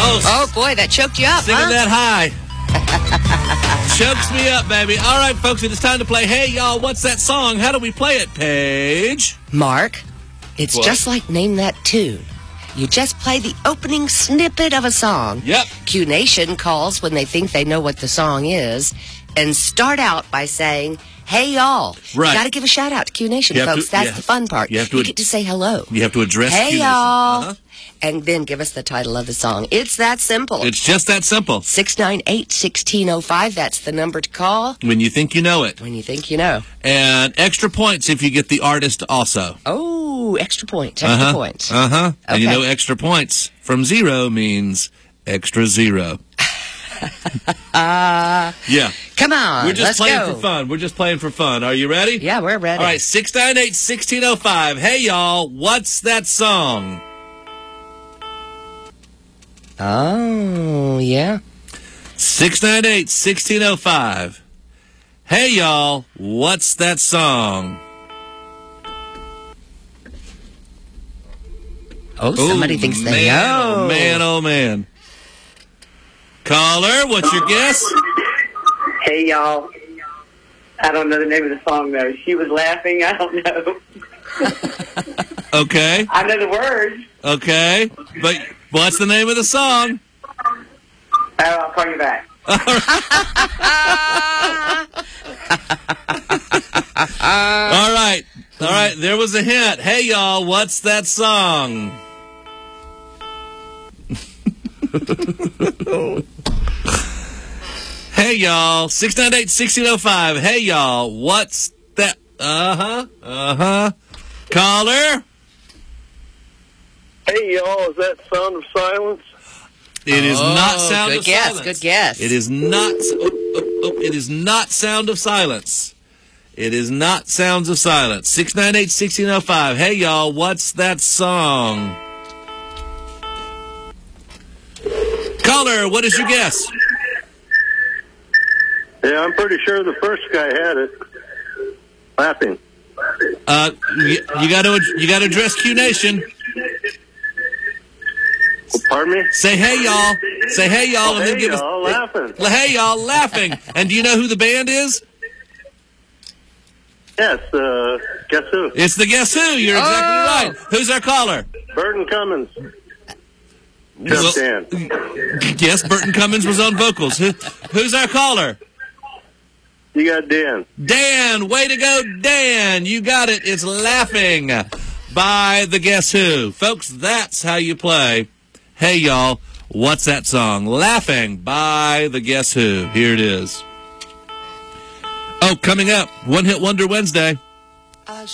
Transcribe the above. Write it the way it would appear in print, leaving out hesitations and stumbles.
Oh, boy, that choked you up, Singing that high. Chokes me up, baby. All right, folks, it is time to play Hey Y'all, What's That Song? How do we play it, Paige? Mark, it's just like Name That Tune. You just play the opening snippet of a song. Yep. Q Nation calls when they think they know what the song is and start out by saying, hey, y'all. Right. You got to give a shout out to Q Nation, folks. That's the fun part. You get to say hello. You have to address Hey, Q Nation. y'all. And then give us the title of the song. It's that simple. It's just that simple. 698-1605. That's the number to call. When you think you know it. When you think you know. And extra points if you get the artist also. Oh, extra points. Extra points. Okay. And you know extra points from 0 means extra 0. Yeah. Come on. We're just let's playing go. for fun. We're just playing for fun. Are you ready? Yeah, we're ready. All right, 698-1605. Hey, y'all, what's that song? Oh, yeah. 698-1605. Hey, y'all, what's that song? Oh, somebody thinks they know. Oh, man, oh, man. Caller, what's your guess? Hey, y'all. I don't know the name of the song, though. She was laughing. I don't know. Okay. I know the words. Okay. But what's the name of the song? I'll call you back. All right. All right. There was a hint. Hey, y'all, what's that song? Hey, y'all. 698-1605. Hey, y'all, what's that? Caller? Hey, y'all, is that Sound of Silence? It is not Sound good of guess, Silence. Good guess. It is not. It is not Sound of Silence. It is not Sounds of Silence. 698-1605. Hey, y'all, what's that song? Caller, what is your guess? Yeah, I'm pretty sure the first guy had it. Laughing. You got to address Q Nation. Pardon me? Say hey, y'all. Say hey, y'all, and then give us. Laughing. Hey, y'all, laughing. And do you know who the band is? Yes, Guess Who? It's the Guess Who. You're exactly right. Who's our caller? Burton Cummins. Just Dan. Yes, Burton Cummins was on vocals. Who's our caller? You got Dan. Dan, way to go, Dan. You got it. It's Laughing by the Guess Who. Folks, that's how you play. Hey, y'all, what's that song? Laughing by the Guess Who. Here it is. Oh, coming up, One Hit Wonder Wednesday.